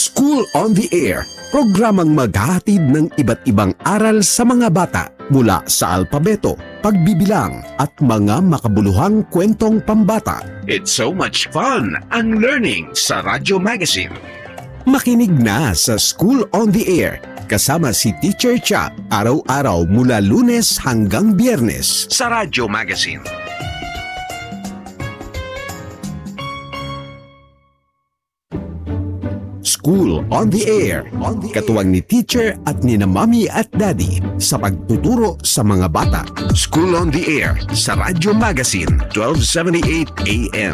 School on the Air, programang maghahatid ng iba't ibang aral sa mga bata mula sa alpabeto, pagbibilang at mga makabuluhang kwentong pambata. It's so much fun ang learning sa Radyo Magazine. Makinig na sa School on the Air kasama si Teacher Cha araw-araw mula Lunes hanggang Biyernes sa Radyo Magazine. School on the Air, katuwang ni Teacher at ni na Mommy at Daddy sa pagtuturo sa mga bata. School on the Air sa Radyo Magazine, 1278 AM.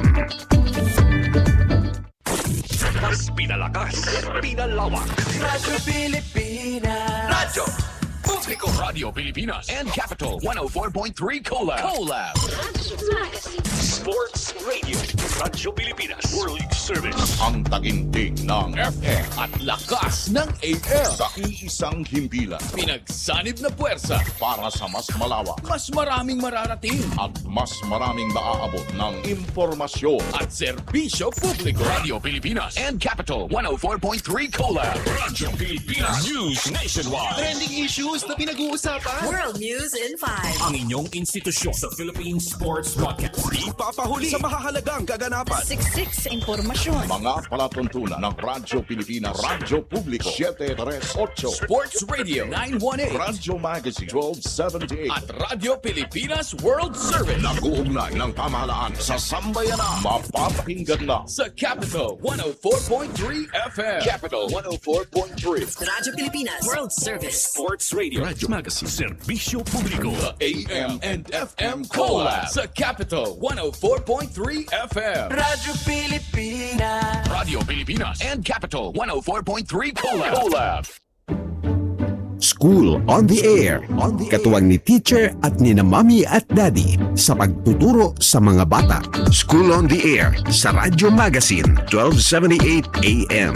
Mas pinalakas, pinalawak. Radyo Pilipinas. Radyo Publiko Radio Pilipinas and Capital 104.3 Collab. Sports Radio. Radyo Pilipinas. World Service. Ang taginting ng FM at lakas ng AM. Sa iisang himpilan. Pinagsanib na puwersa Para sa mas malawak mas maraming mararating at mas maraming maaabot ng impormasyon. at serbisyo publiko. Radio Pilipinas and Capital 104.3 Collab. Radyo Pilipinas News Nationwide. Trending issues na pinag-uusapan. World News in 5. Ang inyong institusyon sa Philippine Sports Podcast. Di papahuli sa mahahalagang kaganapan. Siksik impormasyon. Mga palatuntunan ng Radyo Pilipinas, Radyo Publiko 738, Sports Radio 918 Radyo Magazine 1278 at Radyo Pilipinas World Service nag-uugnay ng pamahalaan sa sambayanan. Mapapakinggan na sa Capital 104.3 FM. Capital 104.3 Radyo Pilipinas World Service. Sports Radio Radyo Magazine Serbisyo Publiko. The AM and FM Collab sa Capital 104.3 FM. Radyo Pilipinas. Radio Pilipinas and Capital 104.3 Collab. School on the Air, katuwang ni Teacher at ni na Mommy at Daddy sa pagtuturo sa mga bata. School on the Air sa Radyo Magazine, 1278 AM.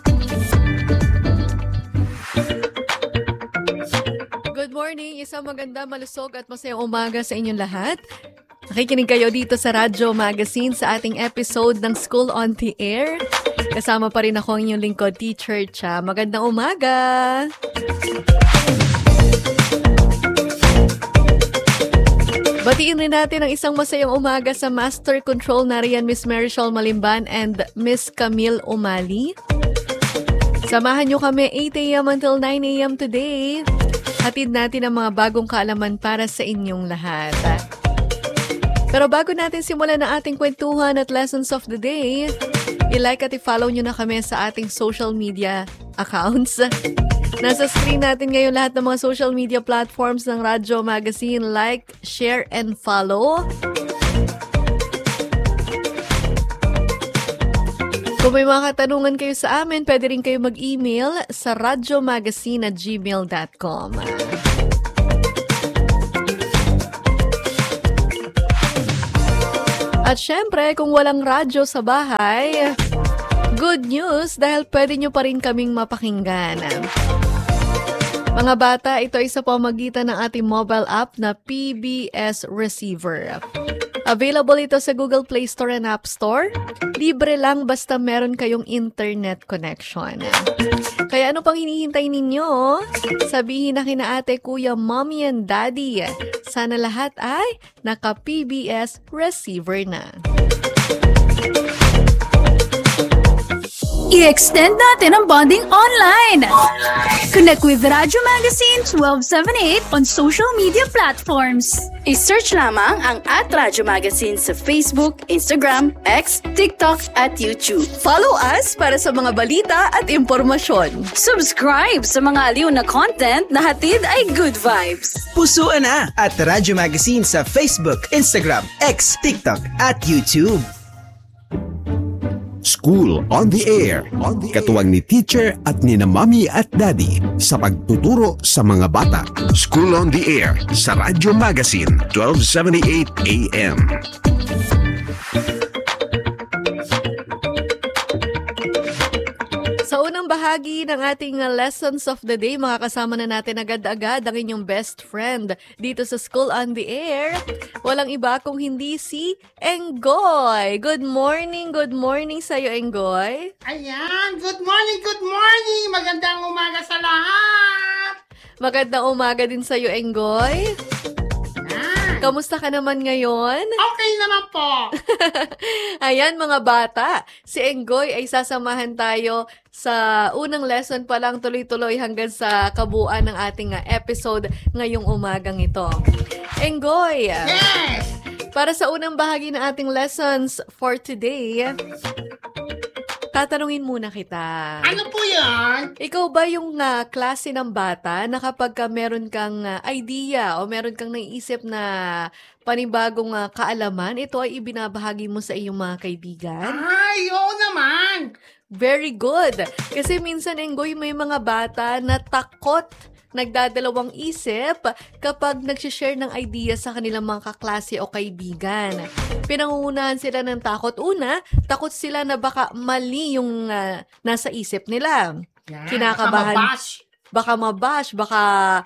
Good morning, isang maganda, malusog at masayang umaga sa inyong lahat. Nakikinig kayo dito sa Radyo Magazine sa ating episode ng School on the Air. Kasama pa rin ako ang inyong lingkod, Teacher Cha. Magandang umaga! Batiin rin natin ang isang masayang umaga sa Master Control nariyan Miss Marichelle Malimban and Miss Camille Umali. Samahan nyo kami 8 a.m. until 9 a.m. today. Hatid natin ang mga bagong kaalaman para sa inyong lahat. Pero bago natin simulan ang ating kwentuhan at lessons of the day, i-like at i-follow nyo na kami sa ating social media accounts. Nasa screen natin ngayon lahat ng mga social media platforms ng Radyo Magazine. Like, share, and follow. Kung may mga katanungan kayo sa amin, pwede rin kayo mag-email sa radyomagazine@gmail.com. At syempre, kung walang radyo sa bahay, good news dahil pwede nyo pa rin kaming mapakinggan. Mga bata, ito ay sa pamamagitan ng ating mobile app na PBS Receiver. Available ito sa Google Play Store and App Store. Libre lang basta meron kayong internet connection. Kaya ano pang hinihintay ninyo? Sabihin na kina ate, kuya, mommy, and daddy. Sana lahat ay naka-PBS Receiver na. I-extend natin ang bonding online. Connect with Radyo Magazine 1278 on social media platforms. I-search lamang ang @Radyo Magazine sa Facebook, Instagram, X, TikTok at YouTube. Follow us para sa mga balita at impormasyon. Subscribe sa mga aliw na content na hatid ay good vibes. Pusuan na at Radyo Magazine sa Facebook, Instagram, X, TikTok at YouTube. School on the Air, katuwang ni Teacher at ni na Mommy at Daddy sa pagtuturo sa mga bata. School on the Air sa Radyo Magazine, 1278 AM. Sa unang bahagi ng ating lessons of the day, makakasama na natin agad-agad ang inyong best friend dito sa School on the Air. Walang iba kung hindi si Enggoy. Good morning sa'yo, Enggoy. Ayan, good morning. Magandang umaga sa lahat. Magandang umaga din sa'yo, Enggoy. Kamusta ka naman ngayon? Okay naman po. Ayan mga bata, si Enggoy ay sasamahan tayo sa unang lesson pa lang tuloy-tuloy hanggang sa kabuuan ng ating episode ngayong umagang ito. Enggoy! Yes! Para sa unang bahagi ng ating lessons for today, tatanungin muna kita. Ano po yan? Ikaw ba yung klase ng bata na kapag meron kang idea o meron kang naiisip na panibagong kaalaman, ito ay ibinabahagi mo sa iyong mga kaibigan? Ay, oo naman. Very good. Kasi minsan, Enggoy, may mga bata na takot, nagdadalawang isip kapag nagsishare ng idea sa kanilang mga kaklase o kaibigan. Pinangungunahan sila ng takot. Una, takot sila na baka mali yung nasa isip nila. Kinakabahan. Baka mabash, baka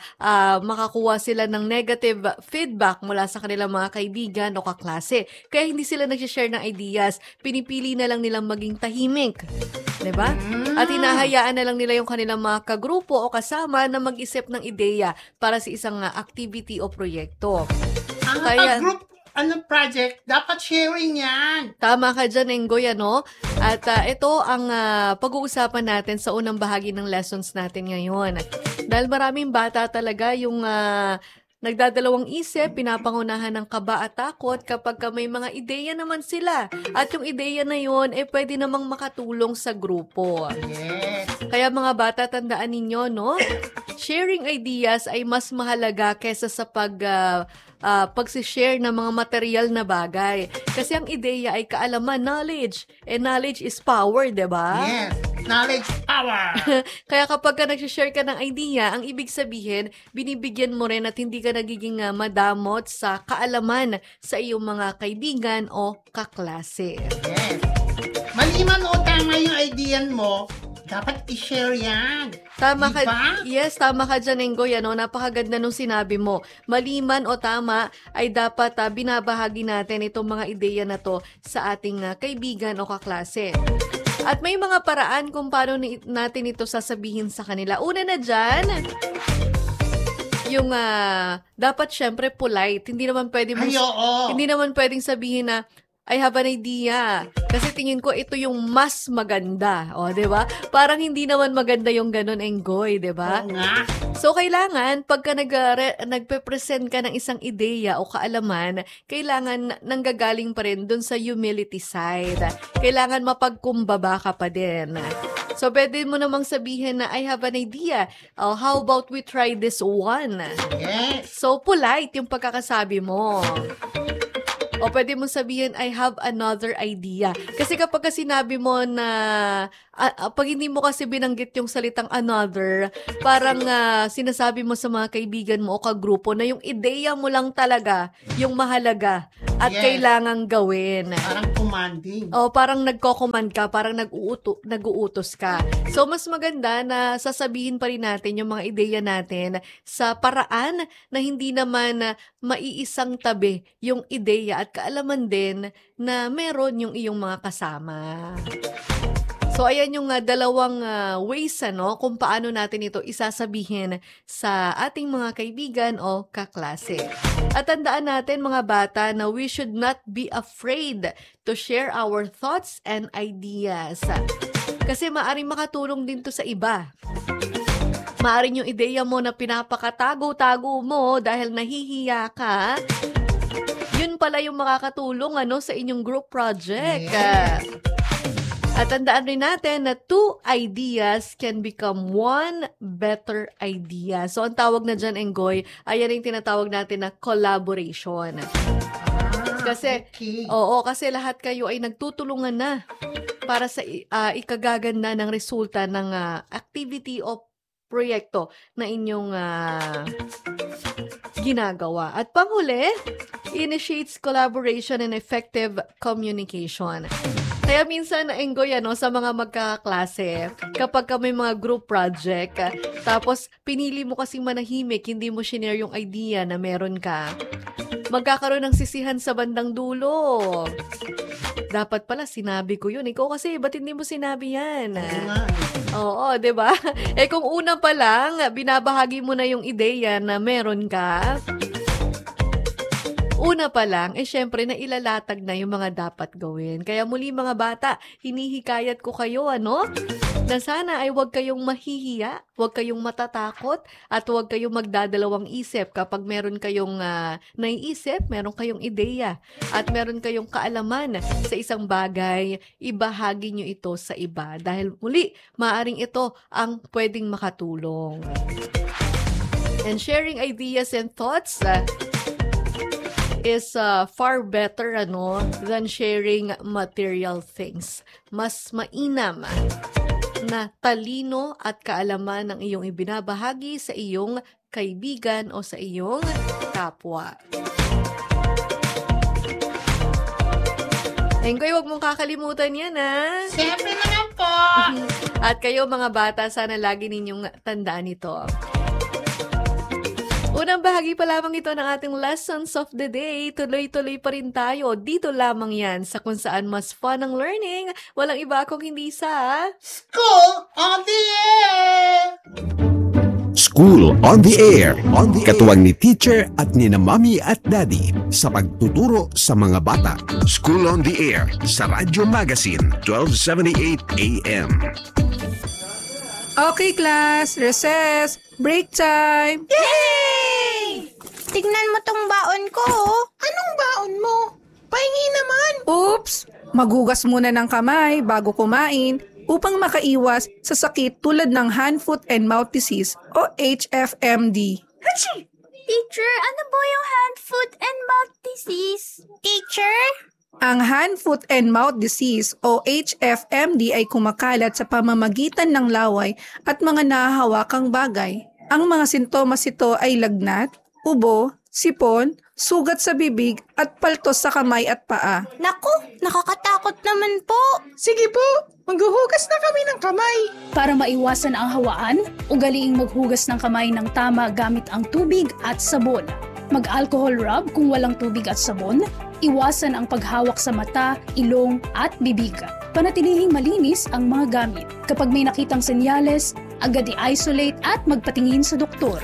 makakuha sila ng negative feedback mula sa kanilang mga kaibigan o kaklase. Kaya hindi sila nagsishare ng ideas. Pinipili na lang nilang maging tahimik. Diba? At hinahayaan na lang nila yung kanilang mga kagrupo o kasama na mag-isip ng ideya para sa isang activity o proyekto. Kaya project, dapat sharing yan. Tama ka dyan, Enggoy, ano? At ito ang pag-uusapan natin sa unang bahagi ng lessons natin ngayon. Dahil maraming bata talaga yung nagdadalawang isip, pinapangunahan ng kaba at takot kapag may mga ideya naman sila. At yung ideya na yun, pwede namang makatulong sa grupo. Yes. Kaya mga bata, tandaan ninyo, no? Sharing ideas ay mas mahalaga kesa sa pagsishare ng mga material na bagay. Kasi ang ideya ay kaalaman, knowledge. And knowledge is power, diba? Yes. Knowledge power. Kaya kapag nagsishare ka ng idea, ang ibig sabihin, binibigyan mo rin at hindi ka nagiging madamot sa kaalaman sa iyong mga kaibigan o kaklase. Yes. Mali man o tama yung idea mo, dapat i-share yan. Tama diba? ka. Yes, tama ka dyan, Enggoy. Napakaganda nung sinabi mo. Mali man o tama ay dapat binabahagi natin itong mga ideya na to sa ating kaibigan o kaklase. At may mga paraan kung paano natin ito sasabihin sa kanila. Una na dyan, yung dapat syempre polite. Hindi naman pwedeng sabihin na I have an idea. Kasi tingin ko ito yung mas maganda. O, diba? Parang hindi naman maganda yung ganun, Enggoy, diba? Oo nga. So, kailangan, pagka nagpe-present ka ng isang ideya o kaalaman, kailangan nanggagaling pa rin dun sa humility side. Kailangan mapagkumbaba ka pa din. So, pwede mo namang sabihin na I have an idea. How about we try this one? Yes. So, polite yung pagkakasabi mo. O pwede mong sabihin, I have another idea. Kasi kapag sinabi mo na, pag hindi mo kasi binanggit yung salitang another, parang sinasabi mo sa mga kaibigan mo o kagrupo na yung ideya mo lang talaga yung mahalaga at kailangang gawin. Parang commanding. O parang nagko-command ka, parang nag-uutos ka. So mas maganda na sasabihin pa rin natin yung mga ideya natin sa paraan na hindi naman maiisang tabi yung ideya at kaalaman din na meron yung iyong mga kasama. So, ayan yung dalawang ways kung paano natin ito isasabihin sa ating mga kaibigan o kaklase. At tandaan natin mga bata na we should not be afraid to share our thoughts and ideas. Kasi maaring makatulong din to sa iba. Maaring yung ideya mo na pinapakatago-tago mo dahil nahihiya ka, yun pala yung makakatulong sa inyong group project. Yeah. At tandaan rin natin na 2 ideas can become 1 better idea. So, ang tawag na dyan, Enggoy, ayan yung tinatawag natin na collaboration. Kasi, kasi lahat kayo ay nagtutulungan na para sa ikagaganda ng resulta ng activity o proyekto na inyong ginagawa. At panghuli, initiates collaboration and effective communication. Kaya minsan na-enjoy sa mga magkaklase kapag may mga group project. Tapos pinili mo kasing manahimik, hindi mo share yung idea na meron ka. Magkakaroon ng sisihan sa bandang dulo. Dapat pala sinabi ko yun. Ikaw kasi, ba't hindi mo sinabi yan? Oo, diba? Kung una pa lang, binabahagi mo na yung ideya na meron ka. Una pa lang, syempre na ilalatag na yung mga dapat gawin. Kaya muli mga bata, hinihikayat ko kayo, na sana ay huwag kayong mahihiya, huwag kayong matatakot, at huwag kayong magdadalawang isip kapag meron kayong naiisip, meron kayong ideya, at meron kayong kaalaman sa isang bagay, ibahagi nyo ito sa iba. Dahil muli, maaring ito ang pwedeng makatulong. And sharing ideas and thoughts is far better than sharing material things. Mas mainam na talino at kaalaman ang iyong ibinabahagi sa iyong kaibigan o sa iyong kapwa. Engkoy, huwag mong kakalimutan yan, ha? Siyempre naman po! At kayo mga bata, sana lagi ninyong tandaan ito. Unang bahagi pa lamang ito ng ating lessons of the day. Tuloy-tuloy pa rin tayo. Dito lamang yan sa kung saan mas fun ang learning. Walang iba kung hindi sa School on the Air! School on the Air. Katuwang ni teacher at ni na mommy at daddy sa pagtuturo sa mga bata. School on the Air sa Radyo Magazine 1278 AM. Okay, class. Recess. Break time. Yay! Tignan mo tong baon ko. Anong baon mo? Pahingi naman. Oops! Maghugas muna ng kamay bago kumain upang makaiwas sa sakit tulad ng hand, foot, and mouth disease o HFMD. Hachi! Teacher, ano po yung hand, foot, and mouth disease? Teacher? Ang hand, foot, and mouth disease o HFMD ay kumakalat sa pamamagitan ng laway at mga nahahawakang bagay. Ang mga sintomas ito ay lagnat, ubo, sipon, sugat sa bibig at paltos sa kamay at paa. Naku, nakakatakot naman po. Sige po, maghuhugas na kami ng kamay. Para maiwasan ang hawaan, ugaliing maghugas ng kamay ng tama gamit ang tubig at sabon. Mag-alcohol rub kung walang tubig at sabon. Iwasan ang paghawak sa mata, ilong at bibig. Panatilihing malinis ang mga gamit. Kapag may nakitang senyales, agad i-isolate at magpatingin sa doktor.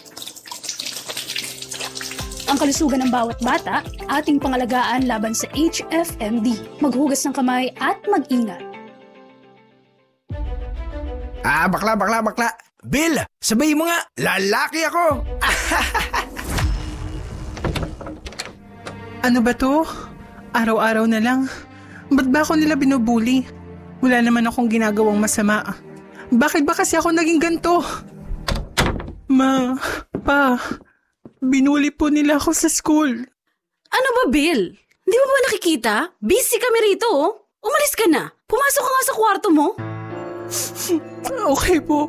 Ang kalusugan ng bawat bata, ating pangalagaan laban sa HFMD. Maghugas ng kamay at mag-ingat. Bakla. Bill, sabay mo nga, lalaki ako. Ano ba to? Araw-araw na lang. Ba't ba ako nila binubuli? Wala naman akong ginagawang masama. Bakit ba kasi ako naging ganito? Ma, pa, binuli po nila ako sa school. Ano ba, Bill? Hindi mo ba nakikita? Busy kami rito, oh. Umalis ka na. Pumasok ka nga sa kwarto mo. Okay po.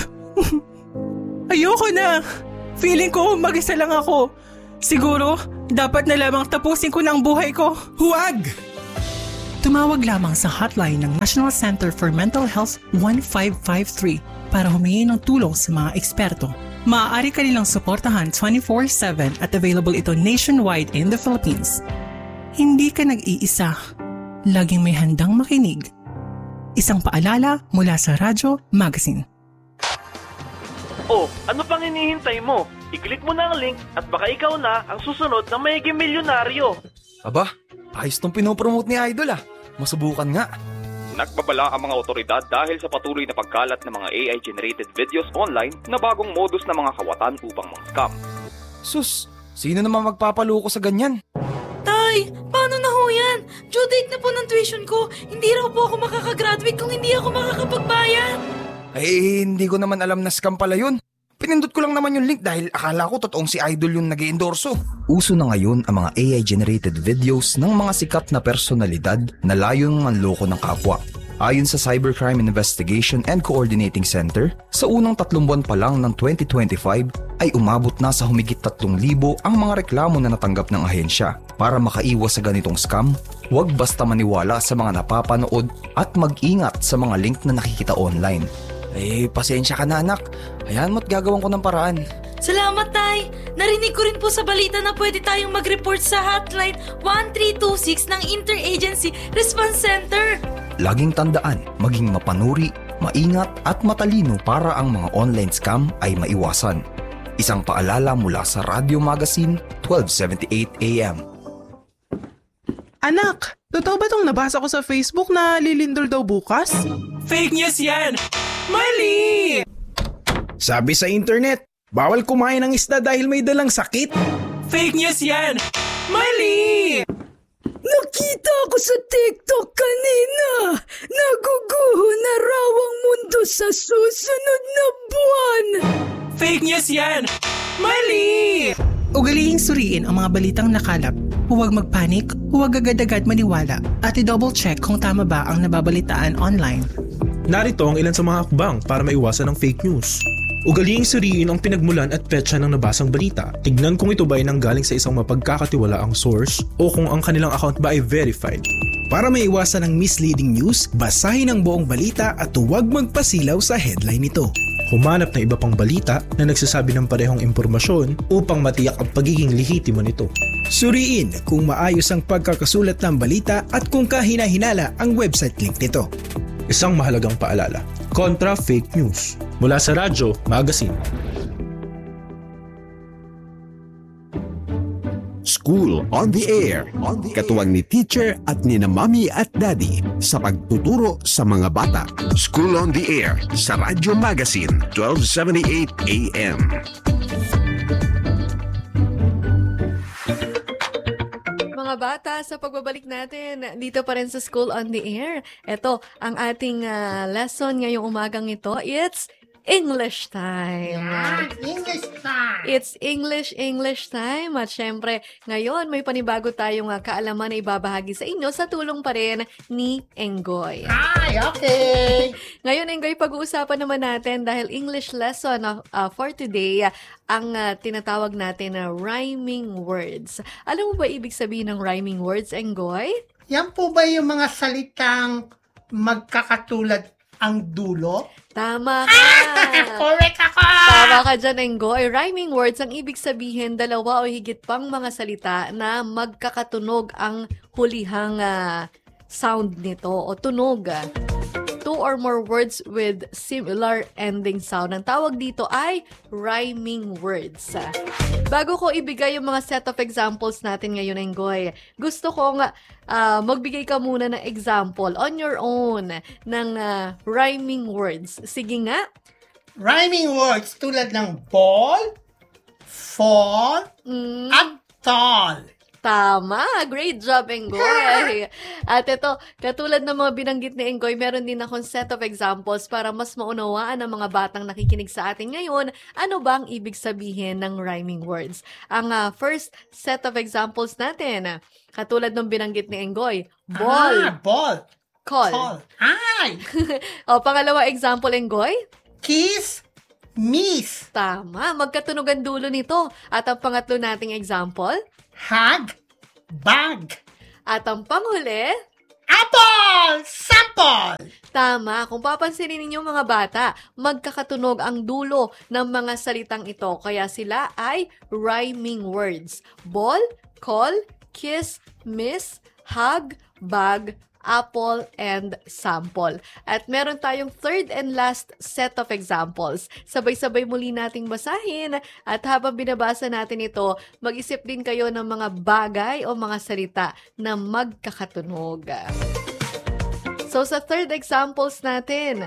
Ayoko na. Feeling ko mag-isa lang ako. Siguro, dapat na lamang tapusin ko na ang buhay ko. Huwag! Tumawag lamang sa hotline ng National Center for Mental Health 1553 para humingi ng tulong sa mga eksperto. Maaari ka nilang suportahan 24/7 at available ito nationwide in the Philippines. Hindi ka nag-iisa. Laging may handang makinig. Isang paalala mula sa Radyo Magazine. Oh, ano pang hinihintay mo? I-click mo na ang link at baka ikaw na ang susunod na magiging milyonaryo. Aba, ayos tong pinopromote ni Idol ah. Masubukan nga. Nagbabala ang mga otoridad dahil sa patuloy na pagkalat ng mga AI-generated videos online na bagong modus ng mga kawatan upang mga-scam. Sus, sino naman magpapaloko sa ganyan? Tay, paano na ho yan? Due date na po ng tuition ko. Hindi raw po ako makakagraduate kung hindi ako makakapagbayad. Ay, hindi ko naman alam na scam pala yun. Pinindot ko lang naman yung link dahil akala ko totoong si Idol yung nag-i-endorso. Uso na ngayon ang mga AI-generated videos ng mga sikat na personalidad na layong manloko ng kapwa. Ayon sa Cybercrime Investigation and Coordinating Center, sa unang 3 buwan pa lang ng 2025 ay umabot na sa humigit 3,000 ang mga reklamo na natanggap ng ahensya. Para makaiwas sa ganitong scam, Huwag basta maniwala sa mga napapanood at mag-ingat sa mga link na nakikita online. Pasensya ka na anak. Hayaan mo't gagawan ko ng paraan. Salamat, Tay! Narinig ko rin po sa balita na pwede tayong mag-report sa hotline 1326 ng Interagency Response Center. Laging tandaan, maging mapanuri, maingat at matalino para ang mga online scam ay maiwasan. Isang paalala mula sa Radio Magazine, 1278 AM. Anak, totoo ba itong nabasa ko sa Facebook na lilindol daw bukas? Fake news yan! Mali! Sabi sa internet, bawal kumain ng isda dahil may dalang sakit. Fake news yan! Mali! Nakita ko sa TikTok kanina. Naguguho na raw ang mundo sa susunod na buwan. Fake news yan! Mali! Ugalihing suriin ang mga balitang nakalap. Huwag magpanik, huwag agad-agad maniwala, at i-double check kung tama ba ang nababalitaan online. Narito ang ilan sa mga hakbang para maiwasan ang fake news. Ugalihing suriin ang pinagmulan at petsa ng nabasang balita. Tignan kung ito ba ay nanggaling sa isang mapagkakatiwalaang source o kung ang kanilang account ba ay verified. Para maiwasan ang misleading news, basahin ang buong balita at huwag magpasilaw sa headline nito. Humanap ng iba pang balita na nagsasabi ng parehong impormasyon upang matiyak ang pagiging lehitimo nito. Suriin kung maayos ang pagkakasulat ng balita at kung kahina-hinala ang website link nito. Isang mahalagang paalala, kontra fake news. Mula sa Radyo Magazine. School on the Air. Katuwang ni teacher at ni na mommy at daddy sa pagtuturo sa mga bata. School on the Air sa Radyo Magazine, 1278 AM. Mga bata, sa pagbabalik natin dito pa rin sa School on the Air. Ito, ang ating lesson ngayong umagang ito. It's English time. English time. It's English time. At syempre, ngayon may panibago tayong kaalaman na ibabahagi sa inyo sa tulong pa rin ni Enggoy. Hi, okay. Ngayon, Enggoy, pag-uusapan naman natin dahil English lesson for today, ang tinatawag natin na rhyming words. Alam mo ba ibig sabihin ng rhyming words, Enggoy? Yan po ba yung mga salitang magkakatulad ang dulo? Tama ka! Correct ako! Tama ka dyan, Enggoy. Rhyming words, ang ibig sabihin, dalawa o higit pang mga salita na magkakatunog ang hulihang sound nito o tunog. Two or more words with similar ending sound. Ang tawag dito ay rhyming words. Bago ko ibigay yung mga set of examples natin ngayon, Enggoy, gusto kong magbigay ka muna ng example on your own ng rhyming words. Sige nga. Rhyming words tulad ng ball, fall, at tall. Tama! Great job, Enggoy! At ito, katulad ng mga binanggit ni Enggoy, meron din akong set of examples para mas maunawaan ng mga batang nakikinig sa atin ngayon ano ba ang ibig sabihin ng rhyming words. Ang first set of examples natin, katulad ng binanggit ni Enggoy, ball. Ball. Call. Ay! O, pangalawa example, Enggoy? Kiss, miss. Tama, magkatunogan dulo nito. At ang pangatlo nating example? Hug, bag. At ang panghuli? Apple! Sample! Tama. Kung papansinin ninyo mga bata, magkakatunog ang dulo ng mga salitang ito. Kaya sila ay rhyming words. Ball, call, kiss, miss, hug, bag, apple, and sample. At meron tayong third and last set of examples. Sabay-sabay muli nating basahin at habang binabasa natin ito, mag-isip din kayo ng mga bagay o mga salita na magkakatunog. So sa third examples natin,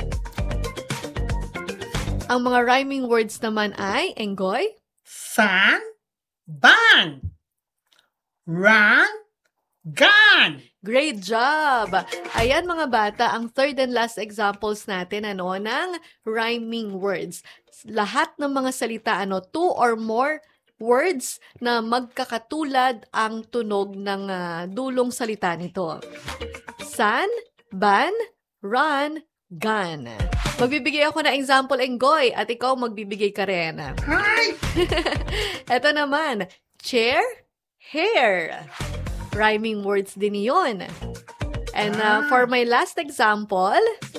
ang mga rhyming words naman ay, Enggoy? Sun, ban, run, gun. Great job! Ayan mga bata, ang third and last examples natin ng rhyming words. Lahat ng mga salita, two or more words na magkakatulad ang tunog ng dulong salita nito. Sun, ban, run, gun. Magbibigay ako ng example, Enggoy, at ikaw magbibigay ka rin. Hi! Ito naman, chair, hair. rhyming words din yun. And for my last example,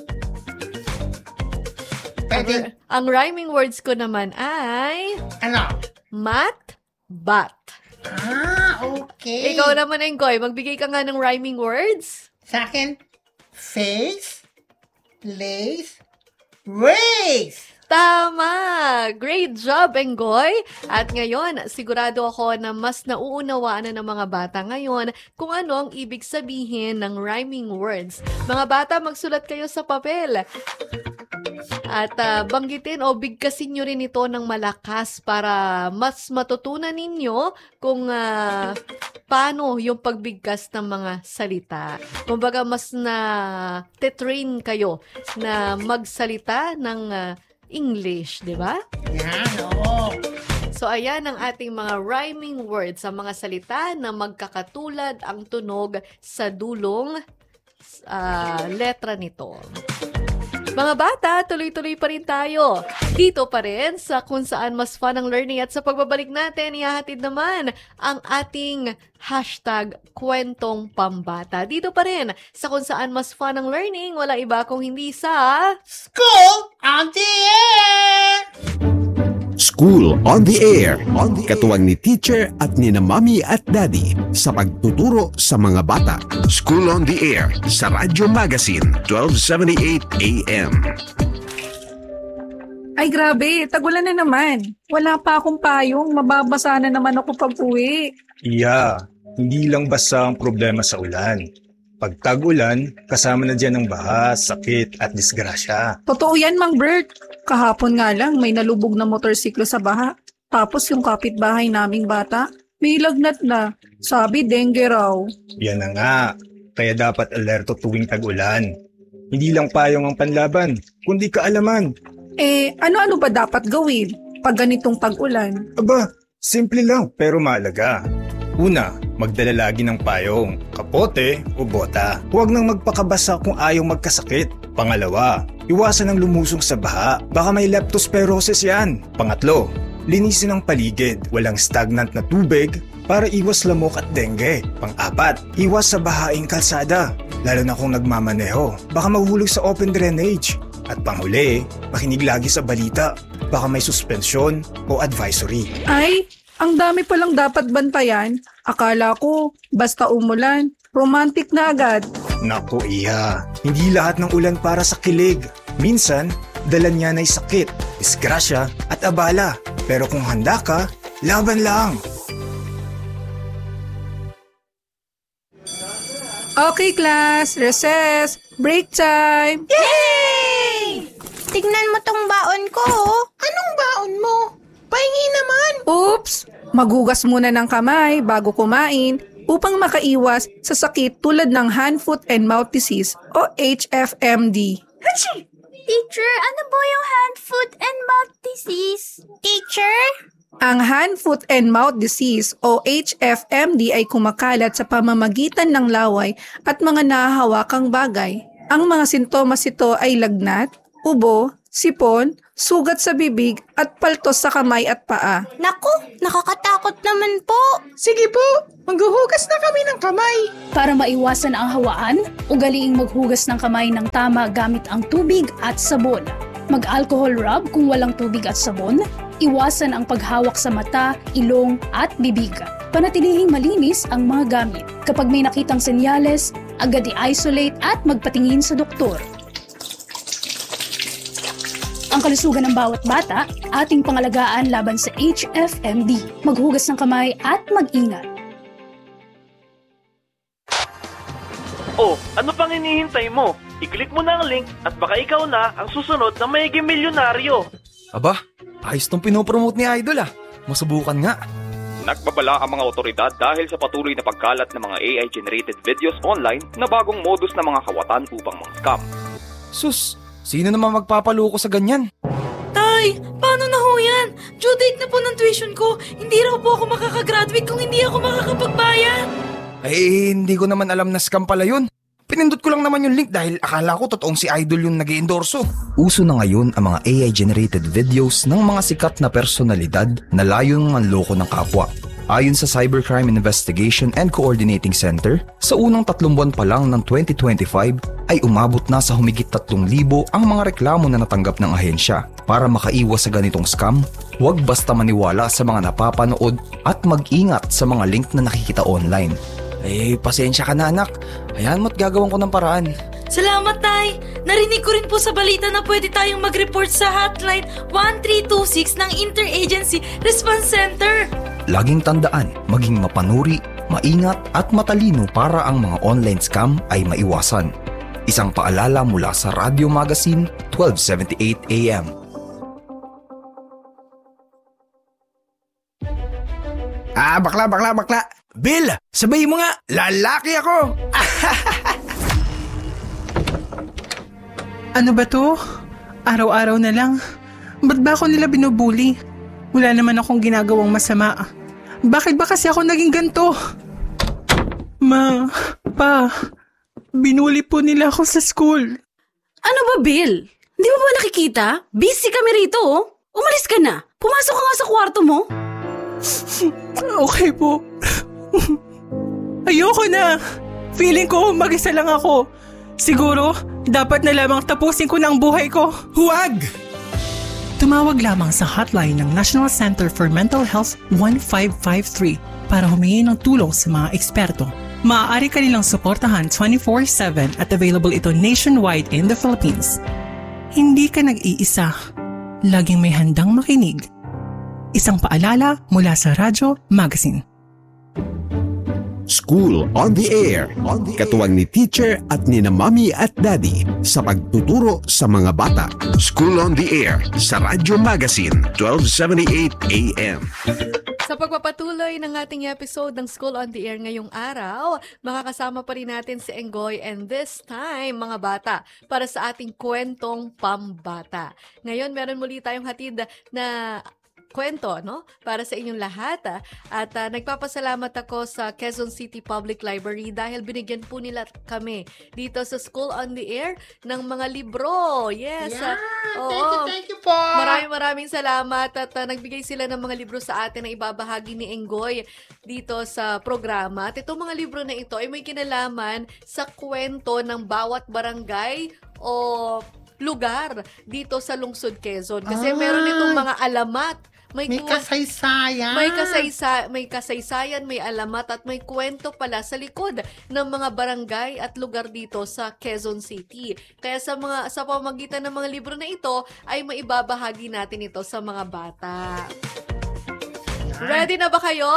ang rhyming words ko naman ay mat, bat. Okay. Ikaw naman, Enggoy, magbigay ka nga ng rhyming words. Sa akin, face, place, race. Tama! Great job, Enggoy! At ngayon, sigurado ako na mas nauunawaan na ng mga bata ngayon kung ano ang ibig sabihin ng rhyming words. Mga bata, magsulat kayo sa papel. At banggitin o bigkasin nyo rin ito ng malakas para mas matutunan ninyo kung paano yung pagbigkas ng mga salita. Kumbaga, mas na tetrain kayo na magsalita ng English, di ba? Yan, oo. So, ayan ang ating mga rhyming words sa mga salita na magkakatulad ang tunog sa dulong letra nito. Mga bata, tuloy-tuloy pa rin tayo. Dito pa rin sa kung saan mas fun ang learning at sa pagbabalik natin, ihahatid naman ang ating hashtag kwentong pambata. Dito pa rin sa kung saan mas fun ang learning, wala iba kung hindi sa School on the Air! School on the Air. Katuwang ni teacher at ni na mami at daddy sa pagtuturo sa mga bata. School on the Air sa Radyo Magazine 1278 AM. Ay grabe, tagulan na naman. Wala pa akong payong, mababasa na naman ako pag-uwi. Iya, hindi lang basta ang problema sa ulan. Pag tag-ulan, kasama na dyan ang baha, sakit at disgrasya. Totoo yan, Mang Bert. Kahapon nga lang may nalubog na motorsiklo sa baha. Tapos yung kapitbahay naming bata, may lagnat na. Sabi, dengue raw. Yan na nga. Kaya dapat alerto tuwing tag-ulan. Hindi lang payong ang panlaban, kundi kaalaman. Ano-ano ba dapat gawin pag ganitong tag-ulan? Aba, simple lang pero mahalaga. Una, magdala lagi ng payong, kapote o bota. Huwag nang magpakabasa kung ayaw magkasakit. Pangalawa, iwasan ang lumusong sa baha. Baka may leptospirosis yan. Pangatlo, linisin ang paligid. Walang stagnant na tubig para iwas lamok at dengue. Pang-apat, iwas sa bahaing kalsada. Lalo na kung nagmamaneho. Baka mahulog sa open drainage. At panghuli, makinig lagi sa balita. Baka may suspensyon o advisory. Ay, ang dami palang dapat bantayan. Akala ko, basta umulan, romantic na agad. Naku iya, hindi lahat ng ulan para sa kilig. Minsan, dala niyan ay sakit, disgrasya at abala. Pero kung handa ka, laban lang. Okay class, recess, break time. Yay! Tignan mo tong baon ko. Anong baon mo? Pahingi naman. Oops! Maghugas muna ng kamay bago kumain upang makaiwas sa sakit tulad ng hand, foot, and mouth disease o HFMD. Hachi! Teacher, ano po yung hand, foot, and mouth disease? Teacher? Ang hand, foot, and mouth disease o HFMD ay kumakalat sa pamamagitan ng laway at mga nahahawakang bagay. Ang mga sintomas ito ay lagnat, ubo, sipon, sugat sa bibig at paltos sa kamay at paa. Naku, nakakatakot naman po. Sige po, maghuhugas na kami ng kamay. Para maiwasan ang hawaan, ugaliing maghugas ng kamay ng tama gamit ang tubig at sabon. Mag-alcohol rub kung walang tubig at sabon. Iwasan ang paghawak sa mata, ilong at bibig. Panatilihing malinis ang mga gamit. Kapag may nakitang senyales, agad i-isolate at magpatingin sa doktor. Ang kalusugan ng bawat bata, ating pangalagaan laban sa HFMD. Maghugas ng kamay at mag-ingat. Oh, ano pang hinihintay mo? I-click mo na ang link at baka ikaw na ang susunod na mayiging milyonaryo. Aba, ayos tong pinopromote ni Idol ah. Masubukan nga. Nagbabala ang mga otoridad dahil sa patuloy na pagkalat ng mga AI-generated videos online na bagong modus ng mga kawatan upang mga scam. Sus, sino naman magpapaloko sa ganyan? Tay, paano na ho yan? Due date na po ng tuition ko. Hindi raw po ako makakagraduate kung hindi ako makakapagbayad. Eh, hindi ko naman alam na scam pala yun. Pinindot ko lang naman yung link dahil akala ko totoong si Idol yung nag-i-endorso. Uso na ngayon ang mga AI-generated videos ng mga sikat na personalidad na layong manloko ng kapwa. Ayon sa Cybercrime Investigation and Coordinating Center, sa unang 3 buwan pa lang ng 2025 ay umabot na sa humigit 3,000 ang mga reklamo na natanggap ng ahensya. Para makaiwas sa ganitong scam, huwag basta maniwala sa mga napapanood at mag-ingat sa mga link na nakikita online. Pasensya ka na anak. Hayaan mo't gagawin ko ng paraan. Salamat, Tay. Narinig ko rin po sa balita na pwede tayong mag-report sa hotline 1326 ng Interagency Response Center. Laging tandaan, maging mapanuri, maingat at matalino para ang mga online scam ay maiwasan. Isang paalala mula sa Radio Magazine, 1278 AM. Bakla. Bill, sabay mo nga, lalaki ako. Ano ba to? Araw-araw na lang. Ba't ba ako nila binubuli? Wala naman akong ginagawang masama. Bakit ba kasi ako naging ganito? Ma, Pa, binuli po nila ako sa school. Ano ba, Bill? Hindi mo ba nakikita? Busy kami rito, oh. Umalis ka na. Pumasok ka nga sa kwarto mo. Okay po. Ayoko na. Feeling ko mag-isa lang ako. Siguro, dapat na lamang tapusin ko na ang buhay ko. Huwag! Tumawag lamang sa hotline ng National Center for Mental Health 1553 para humingi ng tulong sa mga eksperto. Maaari ka nilang suportahan 24/7 at available ito nationwide in the Philippines. Hindi ka nag-iisa. Laging may handang makinig. Isang paalala mula sa Radyo Magazine. School on the Air. Katuwang ni teacher at ni na mommy at daddy sa pagtuturo sa mga bata. School on the Air sa Radyo Magazine, 1278 AM. Sa pagpapatuloy ng ating episode ng School on the Air ngayong araw, makakasama pa rin natin si Enggoy and this time, mga bata, para sa ating kwentong pambata. Ngayon, meron muli tayong hatid na kwento, no? Para sa inyong lahat. At nagpapasalamat ako sa Quezon City Public Library dahil binigyan po nila kami dito sa School on the Air ng mga libro. Yes. Yeah, thank you po. Maraming salamat at nagbigay sila ng mga libro sa atin na ibabahagi ni Enggoy dito sa programa. At itong mga libro na ito ay may kinalaman sa kwento ng bawat barangay o lugar dito sa Lungsod Quezon. Kasi meron itong mga alamat. May kasaysayan. May kasaysayan, may alamat at may kwento pala sa likod ng mga barangay at lugar dito sa Quezon City. Kaya sa pamamagitan ng mga libro na ito ay maibabahagi natin ito sa mga bata. Ready na ba kayo?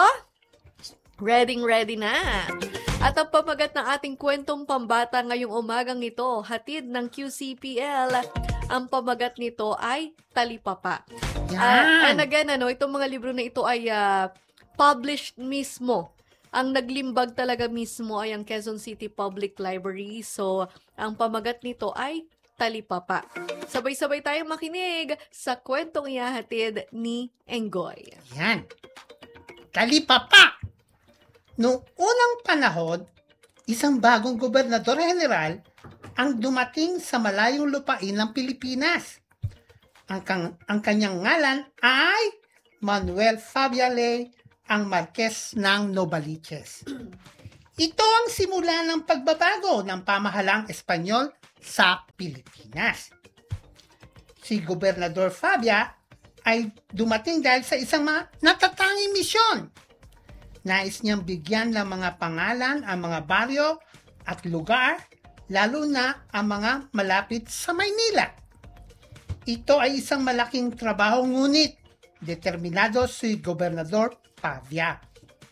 Ready na. At ang pamagat ng ating kwentong pambata ngayong umagang ito, hatid ng QCPL. Ang pamagat nito ay Talipapa. And again, itong mga libro na ito ay published mismo. Ang naglimbag talaga mismo ay ang Quezon City Public Library. So, ang pamagat nito ay Talipapa. Sabay-sabay tayong makinig sa kwentong ihahatid ni Enggoy. Yan. Talipapa! Noong unang panahon, isang bagong gobernador general ang dumating sa malayong lupain ng Pilipinas. Ang kanyang ngalan ay Manuel Fabiale, ang Marquez ng Novaliches. Ito ang simula ng pagbabago ng pamahalang Espanyol sa Pilipinas. Si Gobernador Fabia ay dumating dahil sa isang natatanging misyon. Nais niyang bigyan ng mga pangalan ang mga baryo at lugar, lalo na ang mga malapit sa Maynila. Ito ay isang malaking trabaho, ngunit determinado si Gobernador Pavia.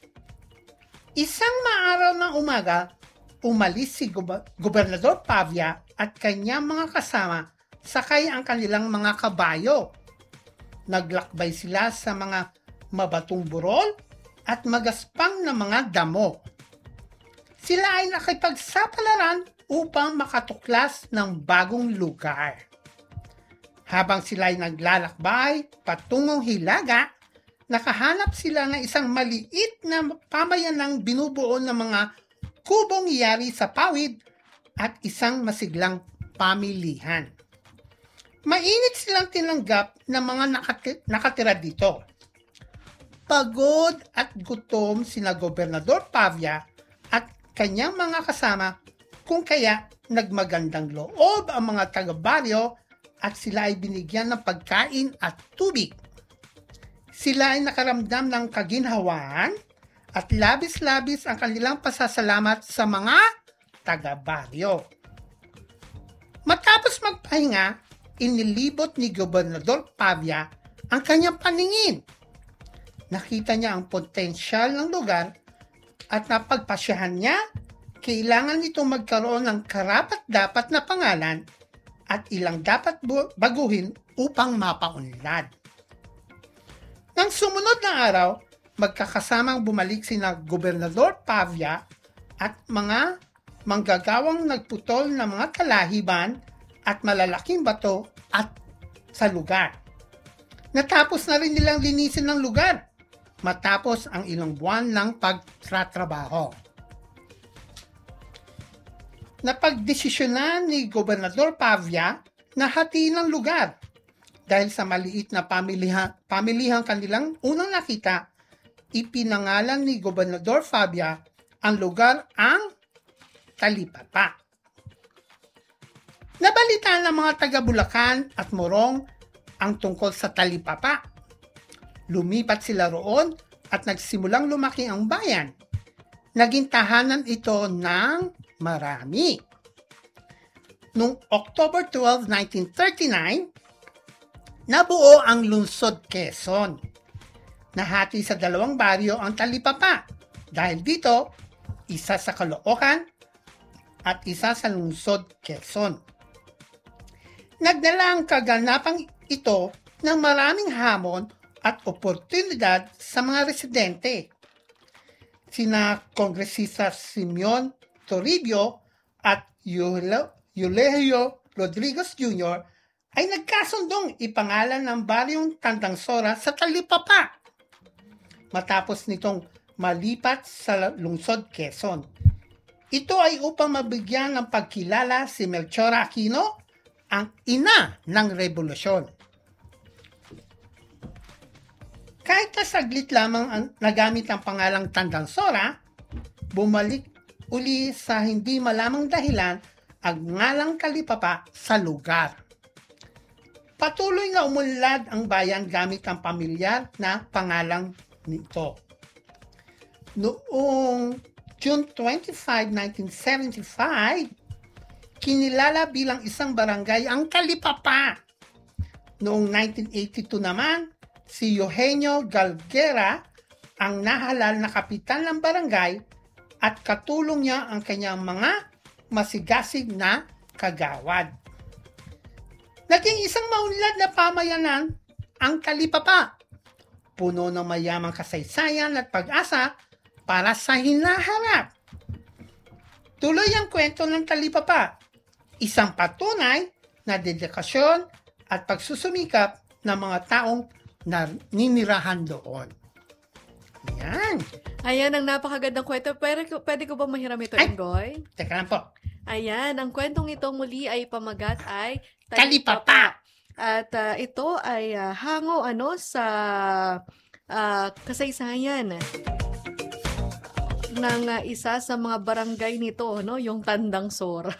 Isang maaraw ng umaga, umalis si Gobernador Pavia at kanyang mga kasama sakay ang kanilang mga kabayo. Naglakbay sila sa mga mabatong burol at magaspang na mga damo. Sila ay nakipagsapalaran upang makatuklas ng bagong lugar. Habang sila ay naglalakbay patungong Hilaga, nakahanap sila ng isang maliit na pamayanang binubuo ng mga kubong yari sa pawid at isang masiglang pamilihan. Mainit silang tinanggap ng mga nakatira dito. Pagod at gutom sina Gobernador Pavia at kanyang mga kasama kung kaya nagmagandang loob ang mga taga-baryo at sila ay binigyan ng pagkain at tubig. Sila ay nakaramdam ng kaginhawaan at labis-labis ang kanilang pasasalamat sa mga taga-baryo. Matapos magpahinga, inilibot ni Gobernador Pavia ang kanyang paningin. Nakita niya ang potensyal ng lugar at napagpasyahan niya, kailangan itong magkaroon ng karapat-dapat na pangalan at ilang dapat baguhin upang mapaunlad. Nang sumunod na araw, magkakasamang bumalik sina Gobernador Pavia at mga manggagawang nagputol ng mga kalahiban at malalaking bato at sa lugar. Natapos na rin nilang linisin ng lugar matapos ang ilang buwan ng pagtatrabaho. Napagdesisyonan ni Gobernador Pavia na hatiin ang lugar dahil sa maliit na pamilihang kanilang unang nakita, ipinangalan ni Gobernador Pavia ang lugar ang Talipapa. Nabalitaan ng mga taga Bulacan at Morong ang tungkol sa Talipapa. Lumipat sila roon at nagsimulang lumaki ang bayan. Naging tahanan ito ng marami. Noong October 12, 1939, nabuo ang Lungsod Quezon. Nahati sa dalawang baryo ang Talipapa dahil dito, isa sa Caloocan at isa sa Lungsod Quezon. Nagdala ang kaganapang ito ng maraming hamon at oportunidad sa mga residente. Sina Kongresista Simeon Toribio at Eulogio Rodriguez Jr. ay nagkasundong ipangalan ng baryong Tandangsora sa Talipapa matapos nitong malipat sa Lungsod Quezon. Ito ay upang mabigyan ng pagkilala si Melchor Aquino, ang ina ng revolusyon. Kahit na saglit lamang ang nagamit ang pangalang Tandangsora, bumalik uli sa hindi malamang dahilan ang ngalang Talipapa sa lugar. Patuloy na umunlad ang bayan gamit ang pamilyar na pangalang nito. Noong June 25, 1975, kinilala bilang isang barangay ang Talipapa. Noong 1982 naman, si Eugenio Galguera ang nahalal na kapitan ng barangay at katulong niya ang kanyang mga masigasig na kagawad. Naging isang maunlad na pamayanan ang Talipapa, puno ng mayamang kasaysayan at pag-asa para sa hinaharap. Tuloy ang kwento ng Talipapa, isang patunay na dedikasyon at pagsusumikap ng mga taong naninirahan doon. Yan. Ayan ang napakagandang kwento. Pwede ko ba mahiram ito, Ingoy? Teka lang po. Ayan, ang kwentong ito muli ay pamagat ay Talipapa. At ito ay hango sa kasaysayan ng isa sa mga barangay nito, no? Yung Tandangsora.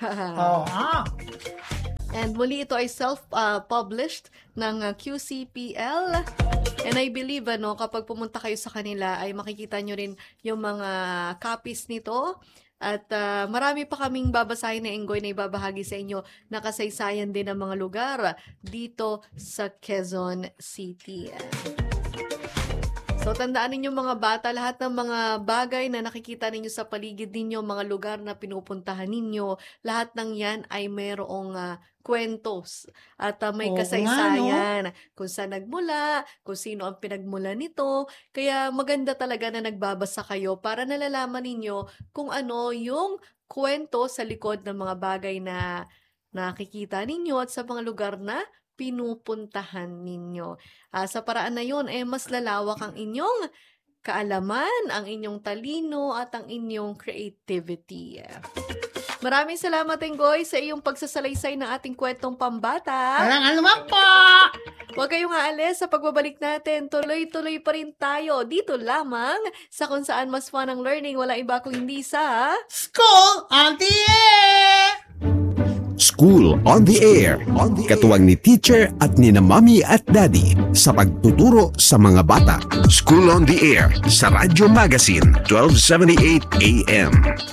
And muli ito ay self-published ng QCPL. And I believe, kapag pumunta kayo sa kanila, ay makikita nyo rin yung mga copies nito. At marami pa kaming babasahin na Ingoy na ibabahagi sa inyo na kasaysayan din ng mga lugar dito sa Quezon City. So, tandaan ninyo mga bata, lahat ng mga bagay na nakikita ninyo sa paligid ninyo, mga lugar na pinupuntahan ninyo, lahat ng yan ay mayroong kwentos at may kasaysayan kung saan nagmula, kung sino ang pinagmula nito. Kaya maganda talaga na nagbabasa kayo para nalalaman ninyo kung ano yung kwento sa likod ng mga bagay na nakikita ninyo at sa mga lugar na pinupuntahan ninyo. Sa paraan na yun, mas lalawak ang inyong kaalaman, ang inyong talino at ang inyong creativity. Maraming salamat, Enggoy, sa iyong pagsasalaysay ng ating kwentong pambata. Walang anuman po! Huwag kayong aalis sa pagbabalik natin. Tuloy-tuloy pa rin tayo dito lamang sa kung saan mas fun ang learning. Walang iba kung hindi sa School on the Air! School on the Air. Katuwang ni teacher at ni na mommy at daddy sa pagtuturo sa mga bata. School on the Air sa Radyo Magazine 1278 AM.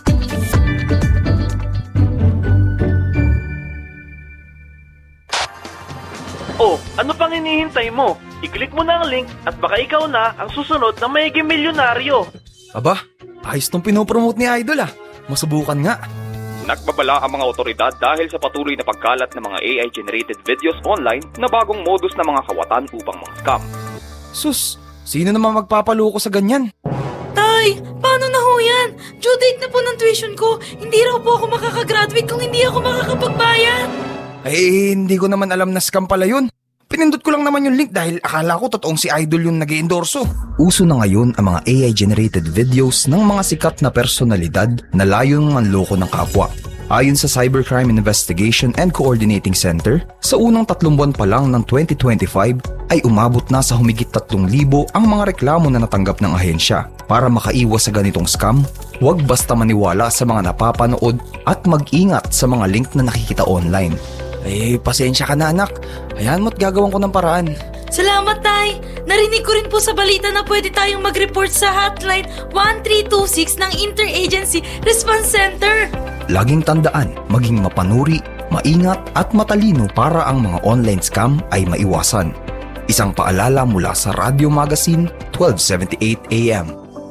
Oh, ano pang hinihintay mo? I-click mo na ang link at baka ikaw na ang susunod na magiging milyonaryo. Aba, ayos tong pinopromote ni Idol ah. Masubukan nga. Nagbabala ang mga otoridad dahil sa patuloy na pagkalat ng mga AI-generated videos online na bagong modus ng mga kawatan upang mga scam. Sus, sino naman magpapaloko sa ganyan? Tay, paano na ho yan? Due date na po ng tuition ko. Hindi raw po ako makakagraduate kung hindi ako makakapagbayad. Eh, hindi ko naman alam na scam pala yun. Pinindot ko lang naman yung link dahil akala ko totoong si Idol yung nag-i-endorso. Uso na ngayon ang mga AI-generated videos ng mga sikat na personalidad na layong manloko ng kapwa. Ayon sa Cybercrime Investigation and Coordinating Center, sa unang 3 buwan pa lang ng 2025 ay umabot na sa humigit 3,000 ang mga reklamo na natanggap ng ahensya. Para makaiwas sa ganitong scam, huwag basta maniwala sa mga napapanood at mag-ingat sa mga link na nakikita online. Eh, pasensya ka na anak. Hayaan mo't gagawin ko ng paraan. Salamat, Tay. Narinig ko rin po sa balita na pwede tayong mag-report sa hotline 1326 ng Interagency Response Center. Laging tandaan, maging mapanuri, maingat at matalino para ang mga online scam ay maiwasan. Isang paalala mula sa Radyo Magazine 1278 AM.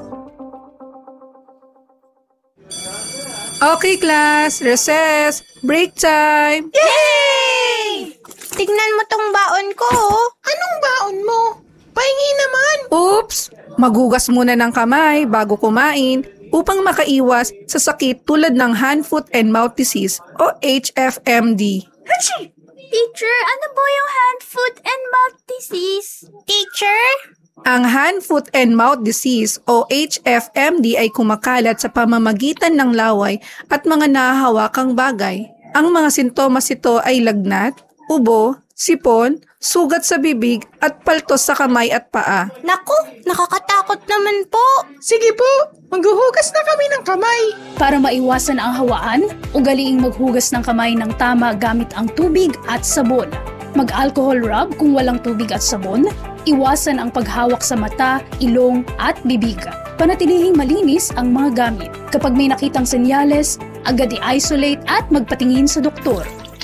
Okay, class. Recess. Break time. Yay! Tignan mo tong baon ko. Anong baon mo? Pahingi naman. Oops! Maghugas muna ng kamay bago kumain upang makaiwas sa sakit tulad ng hand, foot, and mouth disease o HFMD. Hachi! Teacher, ano po yung hand, foot, and mouth disease? Teacher? Ang hand, foot, and mouth disease o HFMD ay kumakalat sa pamamagitan ng laway at mga nahahawakang bagay. Ang mga sintomas ito ay lagnat, ubo, sipon, sugat sa bibig at paltos sa kamay at paa. Naku, nakakatakot naman po. Sige po, maghuhugas na kami ng kamay. Para maiwasan ang hawaan, ugaliing maghugas ng kamay ng tama gamit ang tubig at sabon. Mag-alcohol rub kung walang tubig at sabon. Iwasan ang paghawak sa mata, ilong at bibig. Panatilihing malinis ang mga gamit. Kapag may nakitang senyales, agad i-isolate at magpatingin sa doktor.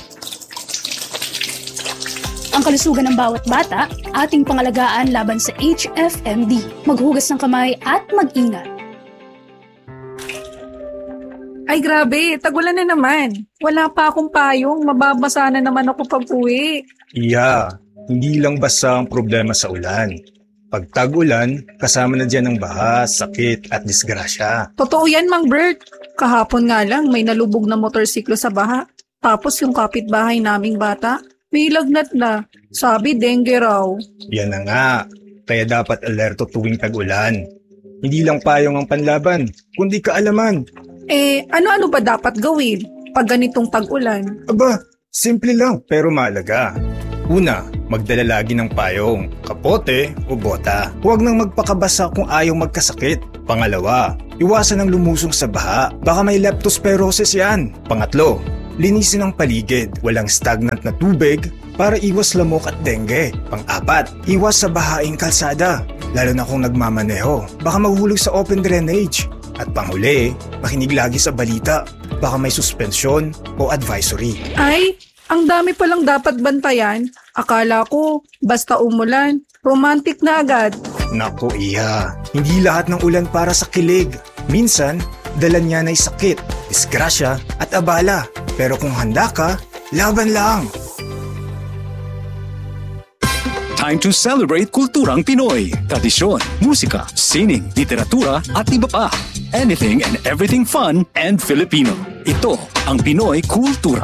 Ang kalusugan ng bawat bata, ating pangalagaan laban sa HFMD. Maghugas ng kamay at mag-ingat. Ay grabe, tagulan na naman. Wala pa akong payong, mababasa na naman ako pag-uwi. Iya, hindi lang basta ang problema sa ulan. Pag tag-ulan, kasama na dyan ang baha, sakit at disgrasya. Totoo yan, Mang Bert. Kahapon nga lang may nalubog na motorsiklo sa baha. Tapos yung kapitbahay naming bata, may lagnat na. Sabi, dengue raw. Yan na nga, kaya dapat alerto tuwing tag-ulan. Hindi lang payong ang panlaban, kundi kaalaman. Eh, ano-ano ba dapat gawin pag ganitong tag-ulan? Aba, simple lang pero mahalaga. Una, magdala lagi ng payong, kapote o bota. Huwag nang magpakabasa kung ayaw magkasakit. Pangalawa, iwasan ang lumusong sa baha. Baka may leptospirosis yan. Pangatlo, linisin ang paligid. Walang stagnant na tubig para iwas lamok at dengue. Pang-apat, iwas sa bahaing kalsada. Lalo na kung nagmamaneho. Baka maghulog sa open drainage. At panghuli, makinig lagi sa balita. Baka may suspensyon o advisory. Ay, ang dami palang dapat bantayan. Akala ko, basta umulan, romantic na agad. Naku iya, hindi lahat ng ulan para sa kilig. Minsan, dala niya na'y sakit, disgrasya at abala. Pero kung handa ka, laban lang. Time to celebrate kulturang Pinoy, tradisyon, musika, sining, literatura at iba pa. Anything and everything fun and Filipino. Ito ang Pinoy Kultura.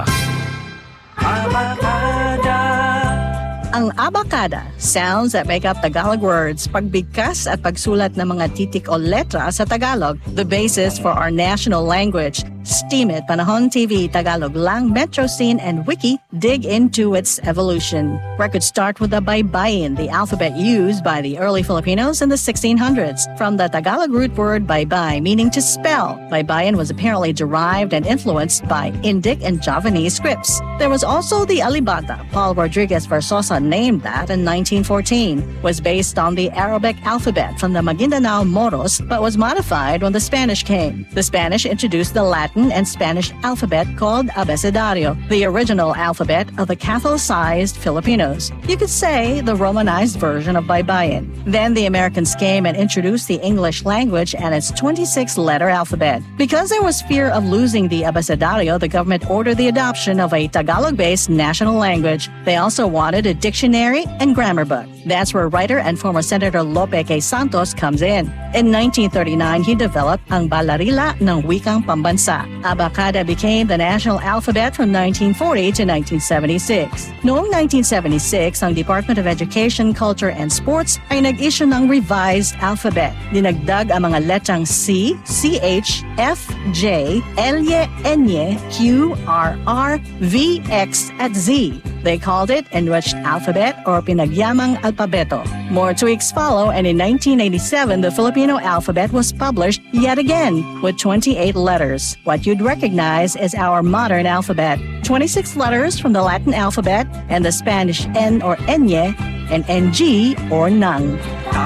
Ang abacada, sounds that make up Tagalog words, pagbigkas at pagsulat ng mga titik o letra sa Tagalog, the basis for our national language. Steam It, Panahon TV, Tagalog Lang, Metro Scene, and Wiki dig into its evolution. Records start with the baybayin, the alphabet used by the early Filipinos in the 1600s. From the Tagalog root word baybay, meaning to spell, baybayin was apparently derived and influenced by Indic and Javanese scripts. There was also the alibata. Paul Rodriguez Versosa named that in 1914. Was based on the Arabic alphabet from the Maguindanao Moros, but was modified when the Spanish came. The Spanish introduced the Latin and Spanish alphabet called abecedario, the original alphabet of the Catholicized Filipinos. You could say the Romanized version of baybayin. Then the Americans came and introduced the English language and its 26-letter alphabet. Because there was fear of losing the abecedario, the government ordered the adoption of a Tagalog-based national language. They also wanted a dictionary and grammar book. That's where writer and former Senator Lope K. Santos comes in. In 1939, he developed ang Balarila ng Wikang Pambansa. Abacada became the national alphabet from 1940 to 1976. Noong 1976, ang Department of Education, Culture and Sports ay nag-issue ng revised alphabet. Dinagdag ang mga letrang C, CH, F, J, L-Y, N-Y, Q, R, R, V, X, at Z. They called it Enriched Alphabet or Pinagyamang Alpabeto. More tweaks follow, and in 1987, the Filipino alphabet was published yet again with 28 letters. What you'd recognize is our modern alphabet. 26 letters from the Latin alphabet and the Spanish N or Enye and NG or Nang.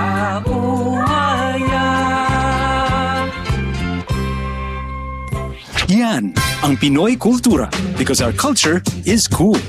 Yan ang Pinoy Kultura because our culture is cool.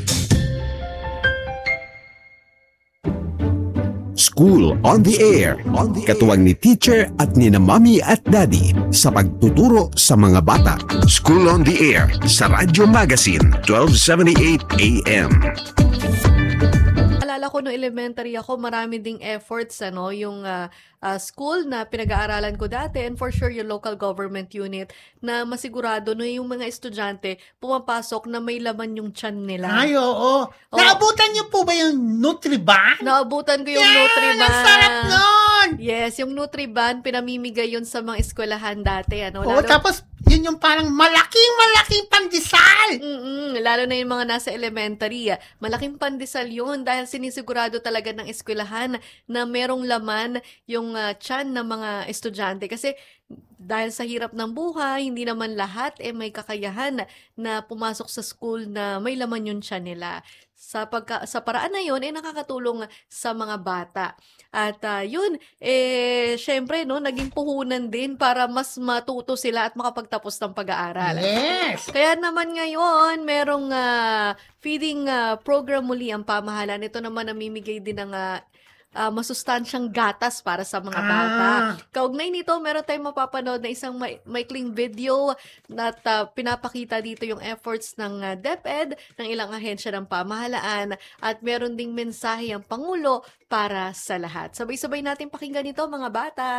School on the Air. Katuwang ni teacher at ni na mommy at daddy sa pagtuturo sa mga bata. School on the Air sa Radyo Magazine, 1278 AM. Alala ko no elementary ako, marami ding efforts yung school na pinag-aaralan ko dati, and for sure yung local government unit, na masigurado no yung mga estudyante pumapasok na may laman yung tiyan nila. Ay, oo. Naabutan niyo po ba yung Nutriban? Naabutan ko yung Nutriban. Ang sarap nun! Yes, yung Nutriban, pinamimigay yun sa mga eskwelahan dati. Oo, tapos yun yung parang malaking pandesal. Lalo na yung mga nasa elementary. Malaking pandesal yun dahil sinisigurado talaga ng eskwelahan na merong laman yung tiyan ng mga estudyante. Kasi dahil sa hirap ng buhay, hindi naman lahat may kakayahan na pumasok sa school na may laman yung tiyan nila. Sa paraan na yun, nakakatulong sa mga bata. At yun, syempre, naging puhunan din para mas matuto sila at makapagtapos ng pag-aaral. Yes! Kaya naman ngayon, merong feeding program muli ang pamahalaan. Ito naman namimigay din ng masustansyang gatas para sa mga bata. Kaugnay nito, meron tayong mapapanood na isang maikling video na pinapakita dito yung efforts ng DepEd, ng ilang ahensya ng pamahalaan, at meron ding mensahe ang Pangulo para sa lahat. Sabay-sabay natin pakinggan ito, mga bata.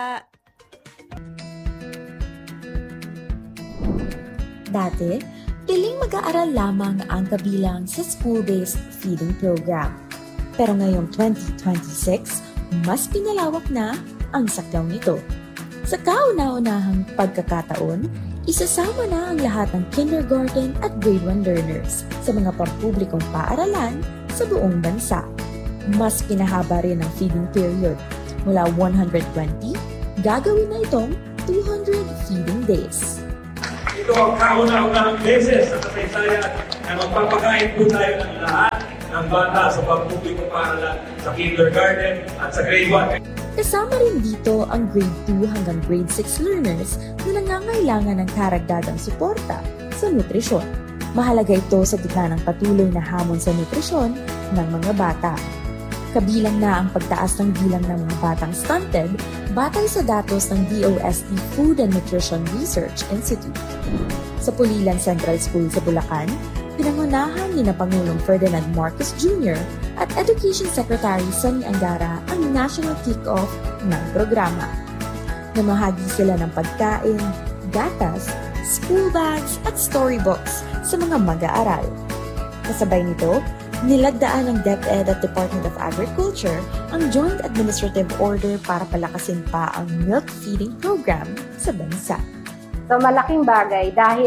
Dati, piling mag-aaral lamang ang kabilang sa school-based feeding program. Pero ngayong 2026, mas pinalawak na ang saklaw nito. Sa kauna-unahang pagkakataon, isasama na ang lahat ng kindergarten at grade 1 learners sa mga pampublikong paaralan sa buong bansa. Mas pinahaba rin ang feeding period. Mula 120, gagawin na itong 200 feeding days. Ito ang kauna-unahang beses sa kasaysayan na magpapakain po tayo ng lahat ng bata sa pampublikong paaralan sa kindergarten at sa grade 1. Kasama rin dito ang grade 2 hanggang grade 6 learners na nangangailangan ng karagdagang suporta sa nutrisyon. Mahalaga ito sa gitna ng patuloy na hamon sa nutrisyon ng mga bata. Kabilang na ang pagtaas ng bilang ng mga batang stunted batay sa datos ng DOST Food and Nutrition Research Institute. Sa Pulilan Central School sa Bulacan, pinangunahan ni na Pangulong Ferdinand Marcos Jr. at Education Secretary Sonny Angara ang national kick-off ng programa. Namahagi sila ng pagkain, gatas, school bags at storybooks sa mga mag-aaral. Kasabay nito, nilagdaan ng DepEd at Department of Agriculture ang Joint Administrative Order para palakasin pa ang milk feeding program sa bansa. So malaking bagay dahil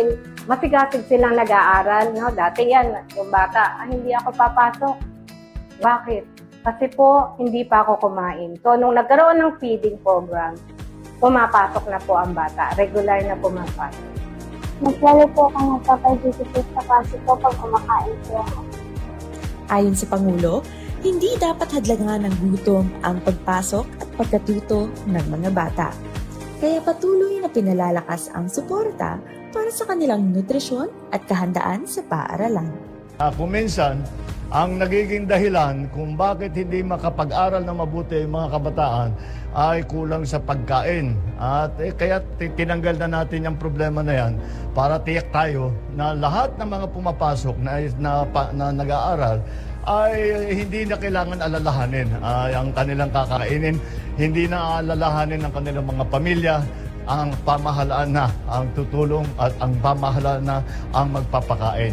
masigasig silang nag-aaral, no? Dati yan, yung bata, hindi ako papasok. Bakit? Kasi po, hindi pa ako kumain. So, nung nagkaroon ng feeding program, pumapasok na po ang bata. Regular na pumapasok. Maglalo po ako magpapag-disipate sa klase ko pag kumakain po ako. Ayon sa Pangulo, hindi dapat hadlangan ng gutom ang pagpasok at pagkatuto ng mga bata. Kaya patuloy na pinalalakas ang suporta para sa kanilang nutrisyon at kahandaan sa paaralan. Kung minsan, ang nagiging dahilan kung bakit hindi makapag-aral na mabuti ang mga kabataan ay kulang sa pagkain. At kaya tinanggal na natin yung problema na yan para tiyak tayo na lahat ng mga pumapasok na nag-aaral ay hindi na kailangan alalahanin ang kanilang kakainin, hindi na alalahanin ng kanilang mga pamilya, ang pamahalaan na ang tutulong at ang pamahalaan na ang magpapakain.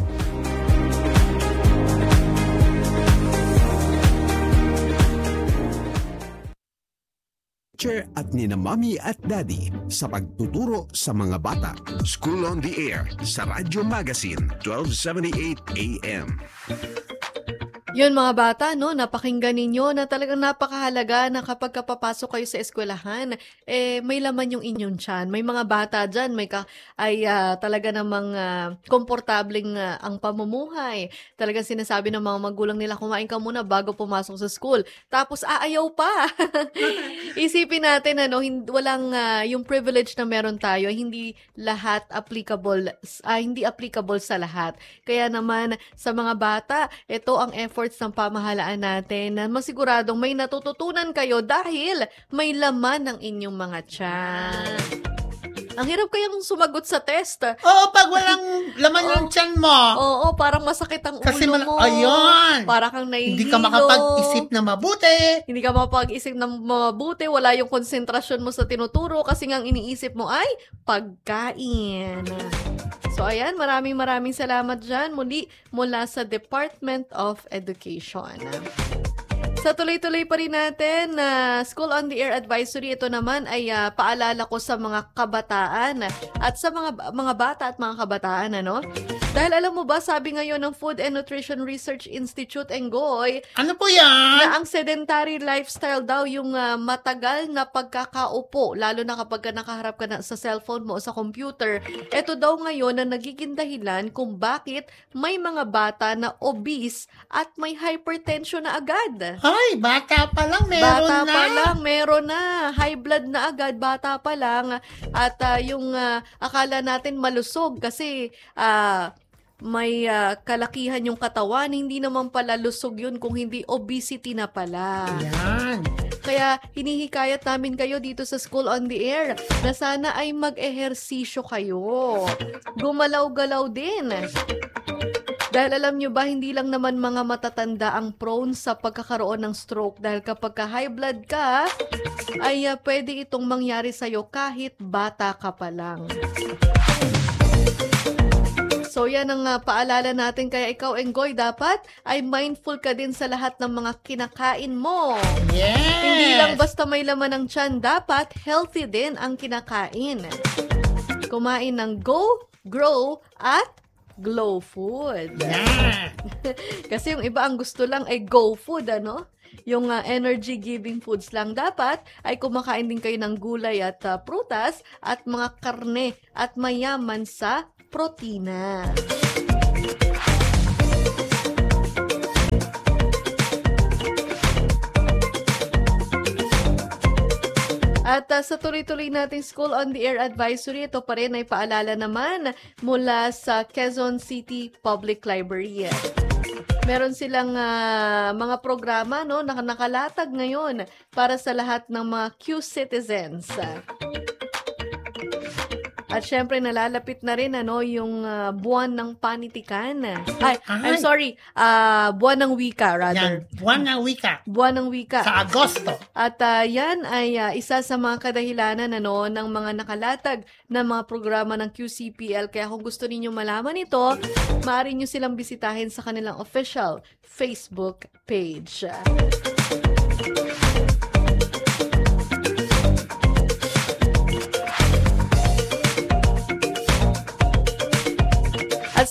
At nina Mommy at Daddy sa pagtuturo sa mga bata. School on the Air sa Radyo Magazine 1278 AM. Yun mga bata, no, napakinggan ninyo na talagang napakahalaga na kapag kapapasok kayo sa eskwelahan, may laman yung inyong tiyan. May mga bata dyan, talaga namang komportabling ang pamumuhay. Talagang sinasabi ng mga magulang nila, kumain ka muna bago pumasok sa school. Tapos aayaw pa. Isipin natin, walang yung privilege na meron tayo, hindi lahat hindi applicable sa lahat. Kaya naman sa mga bata, ito ang effort ng pamahalaan natin na masiguradong may natututunan kayo dahil may laman ng inyong mga tiyan. Ang hirap kayang sumagot sa test. Oo, pag walang laman yung tiyan mo. Oo, parang masakit ang kasi ulo mo. Ayun. Para kang nahihilo. Hindi ka makapag-isip na mabuti. Hindi ka makapag-isip na mabuti. Wala yung konsentrasyon mo sa tinuturo kasi nga ang iniisip mo ay pagkain. So ayan, maraming salamat dyan muli mula sa Department of Education. Sa tuloy-tuloy pa rin natin na School on the Air Advisory, ito naman ay paalala ko sa mga kabataan at sa mga bata at mga kabataan, Dahil alam mo ba, sabi ngayon ng Food and Nutrition Research Institute, Enggoy, ano po yan? Na ang sedentary lifestyle daw yung matagal na pagkakaupo, lalo na kapag nakaharap ka na sa cellphone mo o sa computer. Ito daw ngayon na nagiging dahilan kung bakit may mga bata na obese at may hypertension na agad. Ay, bata pa lang, meron na. High blood na agad, bata pa lang. At yung akala natin malusog kasi may kalakihan yung katawan, hindi naman pala lusog yun kung hindi obesity na pala. Yan. Kaya hinihikayat namin kayo dito sa School on the Air na sana ay mag-ehersisyo kayo. Gumalaw-galaw din. Dahil alam nyo ba, hindi lang naman mga matatanda ang prone sa pagkakaroon ng stroke. Dahil kapag high blood ka, ay pwede itong mangyari sa'yo kahit bata ka pa lang. So yan ang paalala natin. Kaya ikaw, Enggoy, dapat ay mindful ka din sa lahat ng mga kinakain mo. Yes! Hindi lang basta may laman ng tiyan, dapat healthy din ang kinakain. Kumain ng Go, Grow, at Glow food. Yeah. Kasi yung iba ang gusto lang ay go food, Yung energy-giving foods lang. Dapat ay kumakain din kayo ng gulay at prutas at mga karne at mayaman sa protina. At sa tuloy-tuloy nating School on the Air Advisory, ito pa rin ay paalala naman mula sa Quezon City Public Library. Meron silang mga programa na nakalatag ngayon para sa lahat ng mga Q-citizens. At syempre, nalalapit na rin yung buwan ng panitikan. I'm sorry, buwan ng wika, rather. Yan, buwan ng wika. Buwan ng wika. Sa Agosto. At yan ay isa sa mga kadahilanan ng mga nakalatag na mga programa ng QCPL. Kaya kung gusto niyo malaman ito, maaari niyo silang bisitahin sa kanilang official Facebook page.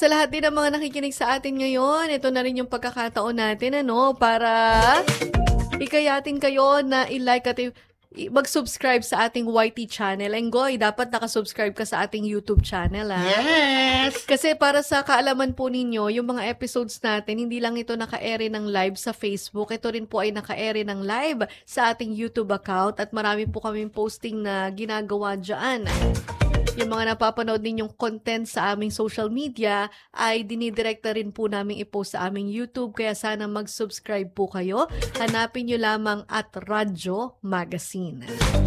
sa lahat din ng mga nakikinig sa atin ngayon, ito na rin yung pagkakataon natin para ikayatin kayo na i-like at mag-subscribe sa ating YT channel. Enggoy, dapat nakasubscribe ka sa ating YouTube channel. Yes! Kasi para sa kaalaman po ninyo, yung mga episodes natin, hindi lang ito naka-ere ng live sa Facebook. Ito rin po ay naka-ere ng live sa ating YouTube account at marami po kaming posting na ginagawa dyan. Yung mga napapanood ninyong content sa aming social media ay dinidirekta rin po namin i-post sa aming YouTube. Kaya sana mag-subscribe po kayo. Hanapin nyo lamang at Radyo Magazine.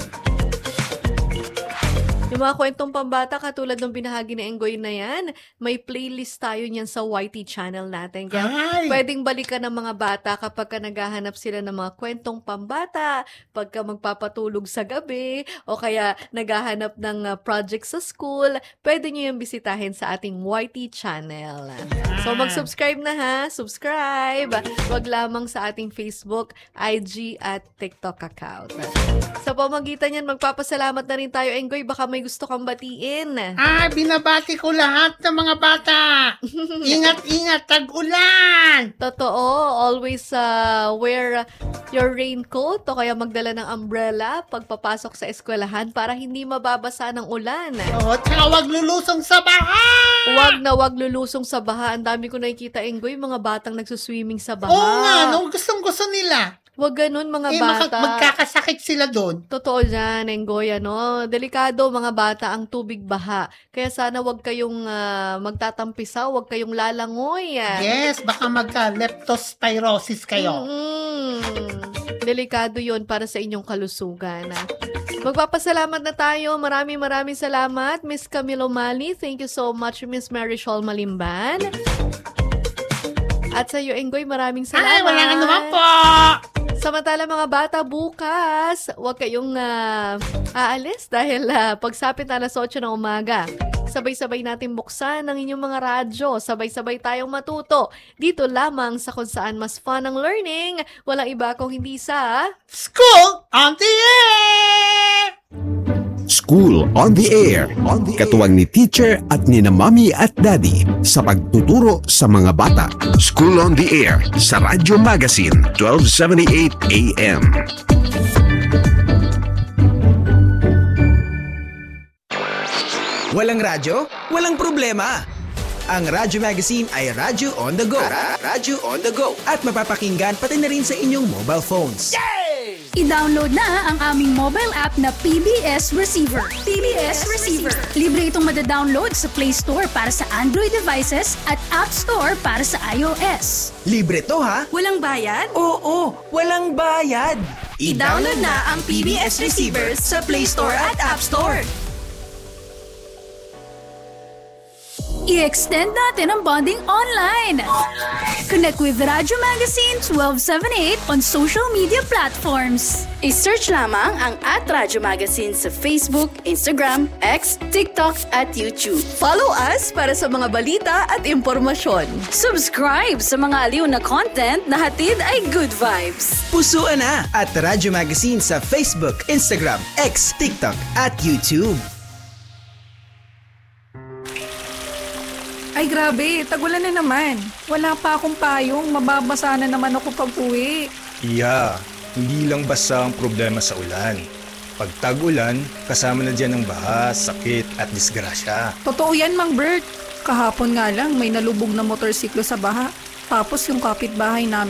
Yung mga kwentong pambata, katulad ng binahagi ni Enggoy na yan, may playlist tayo niyan sa YT channel natin. Kaya pwedeng balikan ng mga bata kapag ka naghahanap sila ng mga kwentong pambata, pagka magpapatulog sa gabi, o kaya naghahanap ng project sa school, pwede nyo yung bisitahin sa ating YT channel. So mag-subscribe na ha, subscribe! Wag lamang sa ating Facebook, IG at TikTok account. Sa pamagitan yan, magpapasalamat na rin tayo, Enggoy, baka may gusto kang batiin. Binabati ko lahat ng mga bata. Ingat-ingat, tag-ulan. Totoo, always wear your raincoat o kaya magdala ng umbrella pagpapasok sa eskwelahan para hindi mababasa ng ulan. Tsaka wag lulusong sa baha. Wag lulusong sa baha. Ang dami ko nakikita, Enggoy, mga batang nagsuswimming sa baha. Oo nga, gustong-gusto nila. Wag ganun, mga bata. Magkakasakit sila doon. Totoo dyan, Enggoy, Delikado, mga bata, ang tubig baha. Kaya sana wag kayong magtatampisaw, wag kayong lalangoy. Yes, baka magka-leptospirosis kayo. Delikado yon para sa inyong kalusugan. Magpapasalamat na tayo. Maraming salamat, Miss Camille Umali. Thank you so much, Miss Marichol Malimban. At sa iyo, Enggoy, maraming salamat. Walang anuman po. Samantala, mga bata, bukas, huwag kayong aalis dahil pagsapit na alas 8 ng umaga. Sabay-sabay natin buksan ang inyong mga radyo. Sabay-sabay tayong matuto. Dito lamang sa kung saan mas fun ang learning. Walang iba kung hindi sa School on the Air! School on the Air. Katuwang ni teacher at ni na mommy at daddy sa pagtuturo sa mga bata. School on the Air sa Radyo Magazine 1278 AM. Walang radyo? Walang problema. Ang Radyo Magazine ay Radyo on the Go. Radyo on the Go. At mapapakinggan pati na rin sa inyong mobile phones. Yay! I-download na ang aming mobile app na PBS Receiver. PBS Receiver. Libre itong madadownload sa Play Store para sa Android devices at App Store para sa iOS. Libre to ha? Walang bayad? Oo, walang bayad. I-download na ang PBS Receiver sa Play Store at App Store. I-extend natin ang bonding online. Connect with Radyo Magazine 1278 on social media platforms. I-search lamang ang @Radyo Magazine sa Facebook, Instagram, X, TikTok at YouTube. Follow us para sa mga balita at impormasyon. Subscribe sa mga aliw na content na hatid ay good vibes. Pusuan na at Radyo Magazine sa Facebook, Instagram, X, TikTok at YouTube. Ay grabe, tagulan na naman. Wala pa akong payong, mababasa na naman ako pag-uwi. Iya, hindi lang basta ang problema sa ulan. Pag tag-ulan, kasama na dyan ang baha, sakit at disgrasya. Totoo yan, Mang Bert. Kahapon nga lang may nalubog na motorsiklo sa baha. Tapos yung kapitbahay namin